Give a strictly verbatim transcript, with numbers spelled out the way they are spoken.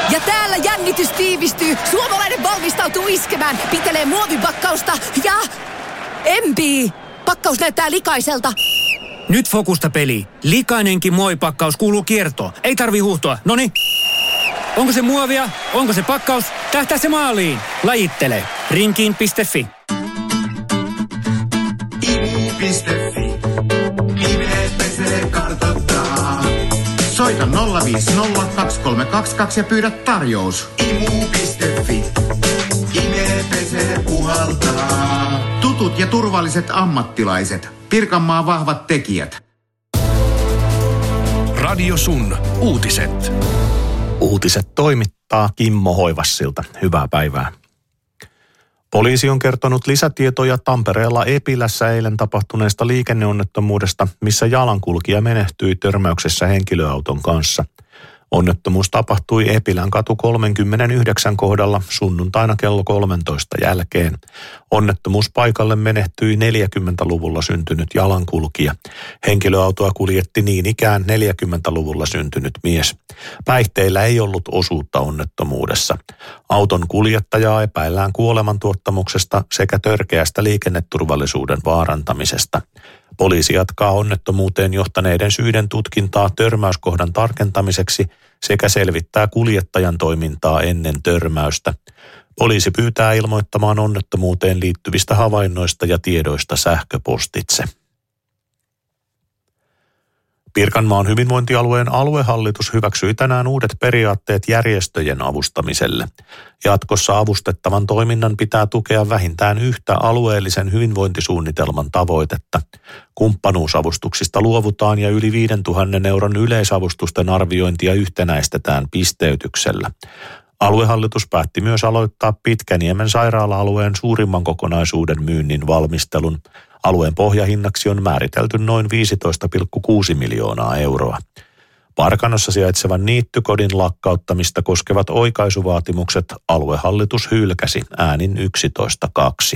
Ja täällä jännitys tiivistyy. Suomalainen valmistautuu iskemään. Pitelee muovipakkausta ja... Empii! Pakkaus näyttää likaiselta. Nyt fokusta peli. Likainenkin muovipakkaus kuuluu kiertoon. Ei tarvi huuhtoa. Noniin. Onko se muovia? Onko se pakkaus? Tähtää se maaliin. Lajittele. Rinkiin piste fi. imu piste fi. Ime pesee kartoittaa. Soita nolla viisi nolla kaksi kolme kaksi kaksi ja pyydä tarjous. imu piste fi. Ime pesee puhaltaa. Tutut ja turvalliset ammattilaiset. Pirkanmaan vahvat tekijät. Radio Sun uutiset. Uutiset toimittaa Kimmo Hoivassilta. Hyvää päivää. Poliisi on kertonut lisätietoja Tampereella Epilässä eilen tapahtuneesta liikenneonnettomuudesta, missä jalankulkija menehtyi törmäyksessä henkilöauton kanssa. Onnettomuus tapahtui Epilän katu kolmekymmentäyhdeksän kohdalla sunnuntaina kello kolmetoista jälkeen. Onnettomuuspaikalle menehtyi neljäkymmentäluvulla syntynyt jalankulkija. Henkilöautoa kuljetti niin ikään neljäkymmentäluvulla syntynyt mies. Päihteillä ei ollut osuutta onnettomuudessa. Auton kuljettajaa epäillään kuolemantuottamuksesta sekä törkeästä liikenneturvallisuuden vaarantamisesta. Poliisi jatkaa onnettomuuteen johtaneiden syiden tutkintaa törmäyskohdan tarkentamiseksi sekä selvittää kuljettajan toimintaa ennen törmäystä. Poliisi pyytää ilmoittamaan onnettomuuteen liittyvistä havainnoista ja tiedoista sähköpostitse. Pirkanmaan hyvinvointialueen aluehallitus hyväksyi tänään uudet periaatteet järjestöjen avustamiselle. Jatkossa avustettavan toiminnan pitää tukea vähintään yhtä alueellisen hyvinvointisuunnitelman tavoitetta. Kumppanuusavustuksista luovutaan ja yli viisituhatta euron yleisavustusten arviointia yhtenäistetään pisteytyksellä. Aluehallitus päätti myös aloittaa Pitkäniemen sairaala-alueen suurimman kokonaisuuden myynnin valmistelun. Alueen pohjahinnaksi on määritelty noin viisitoista pilkku kuusi miljoonaa euroa. Parkanossa sijaitsevan niittykodin lakkauttamista koskevat oikaisuvaatimukset aluehallitus hylkäsi äänin yksitoista kaksi.